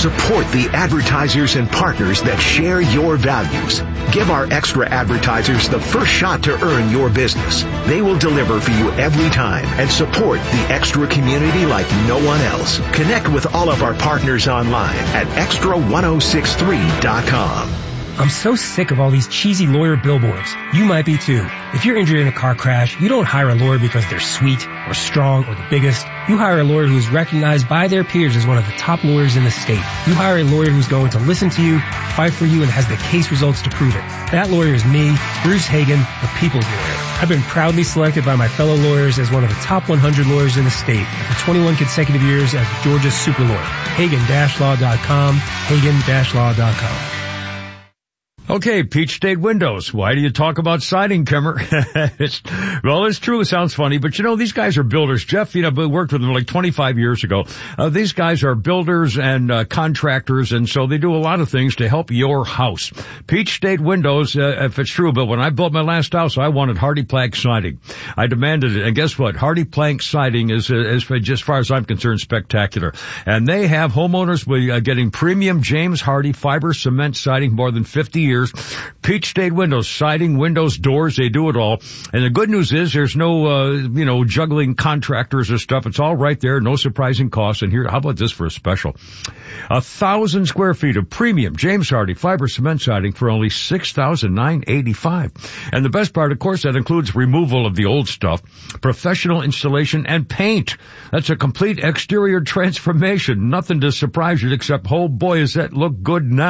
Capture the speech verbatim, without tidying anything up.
Support the advertisers and partners that share your values. Give our extra advertisers the first shot to earn your business. They will deliver for you every time and support the extra community like no one else. Connect with all of our partners online at extra ten sixty-three dot com. I'm so sick of all these cheesy lawyer billboards. You might be too. If you're injured in a car crash, you don't hire a lawyer because they're sweet or strong or the biggest. You hire a lawyer who is recognized by their peers as one of the top lawyers in the state. You hire a lawyer who's going to listen to you, fight for you, and has the case results to prove it. That lawyer is me, Bruce Hagen, the People's Lawyer. I've been proudly selected by my fellow lawyers as one of the top one hundred lawyers in the state for twenty-one consecutive years as Georgia's super lawyer. Hagen Law dot com, Hagen Law dot com. Okay, Peach State Windows. Why do you talk about siding, Kimmer? it's, well, it's true. It sounds funny, but you know, these guys are builders. Jeff, you know, worked with them like twenty-five years ago. Uh, these guys are builders and uh, contractors, and so they do a lot of things to help your house. Peach State Windows, uh, if it's true, but when I built my last house, I wanted Hardy Plank siding. I demanded it, and guess what? Hardy Plank siding is, uh, is just as far as I'm concerned, spectacular. And they have homeowners uh, getting premium James Hardy fiber cement siding more than fifty years. Peach State Windows, siding, windows, doors, they do it all. And the good news is there's no, uh, you know, juggling contractors or stuff. It's all right there, no surprising costs. And here, how about this for a special? A thousand square feet of premium James Hardy fiber cement siding for only six thousand nine hundred eighty-five dollars. And the best part, of course, that includes removal of the old stuff, professional installation, and paint. That's a complete exterior transformation. Nothing to surprise you except, oh boy, does that look good now.